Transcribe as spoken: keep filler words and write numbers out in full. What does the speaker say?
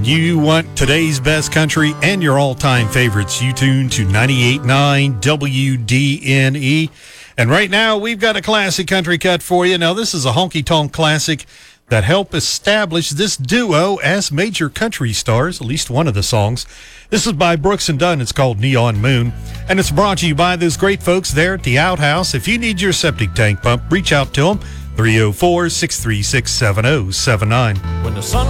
you want today's best country and your all-time favorites, you tune to ninety-eight point nine W D N E. And right now, we've got a classic country cut for you. Now, this is a honky-tonk classic that helped establish this duo as major country stars, at least one of the songs. This is by Brooks and Dunn. It's called Neon Moon. And it's brought to you by those great folks there at the Outhouse. If you need your septic tank pump, reach out to them, three oh four, six three six, seven oh seven nine. When the sun